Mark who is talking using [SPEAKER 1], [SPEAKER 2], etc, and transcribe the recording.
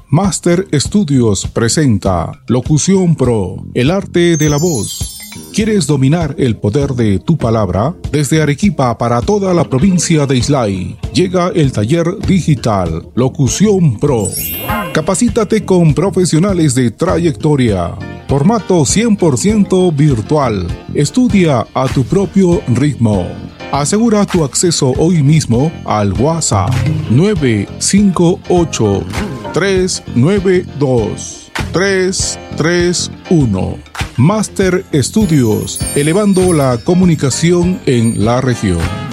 [SPEAKER 1] Master Studios presenta Locución Pro, el arte de la voz. ¿Quieres dominar el poder de tu palabra? Desde Arequipa para toda la provincia de Islay, llega el taller digital Locución Pro. Capacítate con profesionales de trayectoria. Formato 100% virtual. Estudia a tu propio ritmo. Asegura tu acceso hoy mismo al WhatsApp 958-392-331. Master Studios, elevando la comunicación en la región.